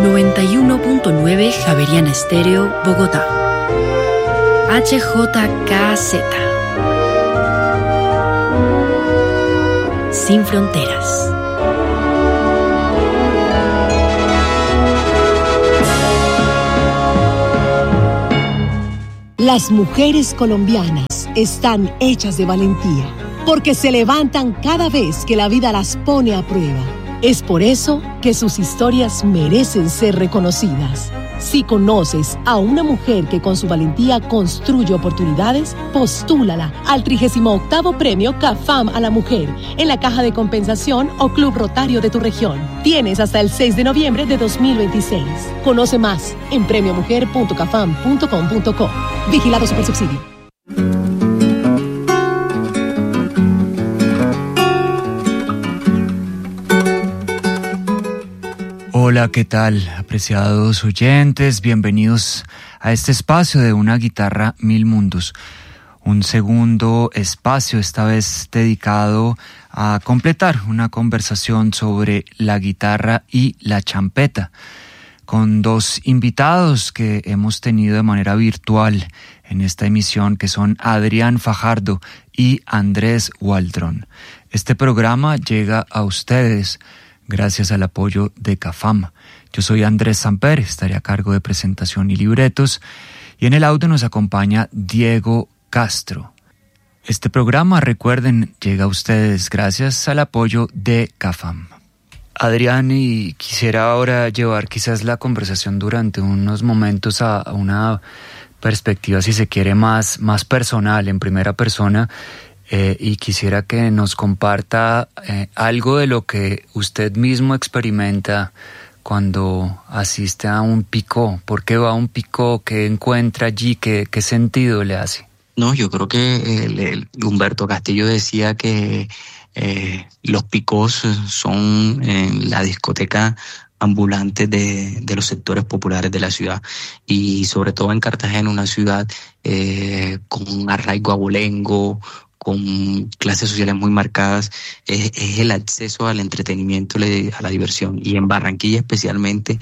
91.9 Javeriana Estéreo, Bogotá. HJKZ. Sin fronteras. Las mujeres colombianas están hechas de valentía, porque se levantan cada vez que la vida las pone a prueba. Es por eso que sus historias merecen ser reconocidas. Si conoces a una mujer que con su valentía construye oportunidades, postúlala al 38º Premio CAFAM a la Mujer en la Caja de Compensación o Club Rotario de tu región. Tienes hasta el 6 de noviembre de 2026. Conoce más en premiomujer.cafam.com.co. Vigilado Supersubsidio. Hola, ¿qué tal, apreciados oyentes? Bienvenidos a este espacio de Una Guitarra Mil Mundos. Un segundo espacio, esta vez dedicado a completar una conversación sobre la guitarra y la champeta, con dos invitados que hemos tenido de manera virtual en esta emisión, que son Adrián Fajardo y Andrés Waldron. Este programa llega a ustedes gracias al apoyo de CAFAM. Yo soy Andrés Samper, estaré a cargo de presentación y libretos, y en el audio nos acompaña Diego Castro. Este programa, recuerden, llega a ustedes gracias al apoyo de CAFAM. Adrián, y quisiera ahora llevar quizás la conversación durante unos momentos a una perspectiva, si se quiere, más personal, en primera persona, y quisiera que nos comparta algo de lo que usted mismo experimenta cuando asiste a un picó. ¿Por qué va a un picó? ¿Qué encuentra allí? ¿Qué sentido le hace? No, yo creo que Humberto Castillo decía que los picós son la discoteca ambulante de los sectores populares de la ciudad, y sobre todo en Cartagena, una ciudad con un arraigo abolengo, con clases sociales muy marcadas, es el acceso al entretenimiento, a la diversión. Y en Barranquilla especialmente,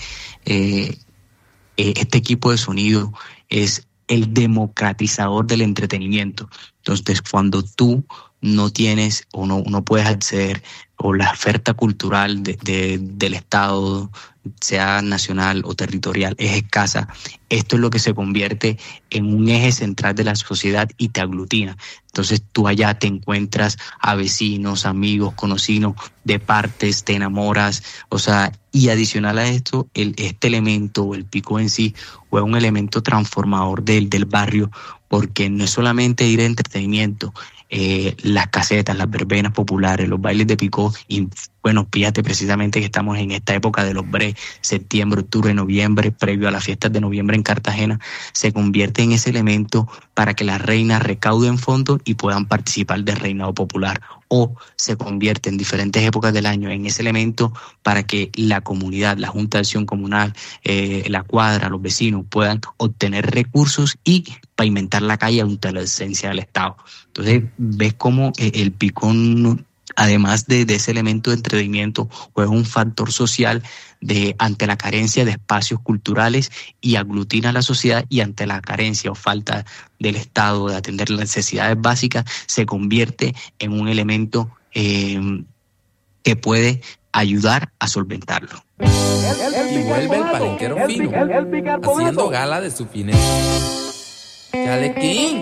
este equipo de sonido es el democratizador del entretenimiento. Entonces, cuando tú no tienes o no puedes acceder, o la oferta cultural del Estado, sea nacional o territorial, es escasa, esto es lo que se convierte en un eje central de la sociedad y te aglutina. Entonces tú allá te encuentras a vecinos, amigos, conocidos de partes, te enamoras, o sea, y adicional a esto, este elemento, el pico en sí, fue un elemento transformador del barrio, porque no es solamente ir a entretenimiento, las casetas, las verbenas populares, los bailes de picó, y bueno, fíjate precisamente que estamos en esta época de los bre, septiembre, octubre, noviembre, previo a las fiestas de noviembre en Cartagena, se convierte en ese elemento para que las reinas recauden fondos y puedan participar del reinado popular, o se convierte en diferentes épocas del año en ese elemento para que la comunidad, la Junta de Acción Comunal, la cuadra, los vecinos puedan obtener recursos y pavimentar la calle ante la esencia del Estado. Entonces ves cómo el picón, además de ese elemento de entretenimiento, juega un factor social ante la carencia de espacios culturales, y aglutina a la sociedad, y ante la carencia o falta del Estado de atender las necesidades básicas, se convierte en un elemento que puede ayudar a solventarlo. Y vuelve el palenquero fino, haciendo gala de su fineza. ¡Chalequín!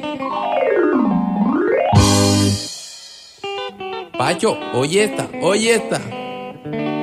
Pacho, oye esta.